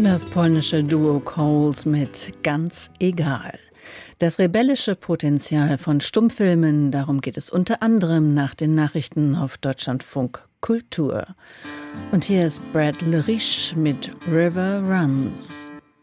Das polnische Duo Coles mit Ganz egal. Das rebellische Potenzial von Stummfilmen, darum geht es unter anderem nach den Nachrichten auf Deutschlandfunk Kultur. Und hier ist Brad Le Riche mit River Runs.